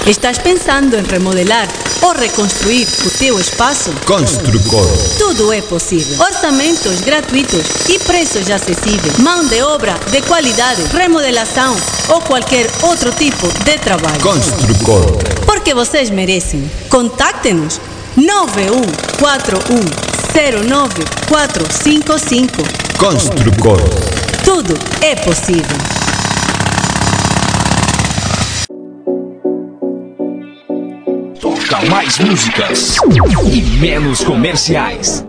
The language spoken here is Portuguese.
Estás pensando em remodelar ou reconstruir o teu espaço? Construcor. Tudo é possível. Orçamentos gratuitos e preços acessíveis. Mão de obra de qualidade, remodelação ou qualquer outro tipo de trabalho. Construcor. Porque vocês merecem. Contacte-nos 9141095455. Construcor. Tudo é possível. Toca mais músicas e menos comerciais.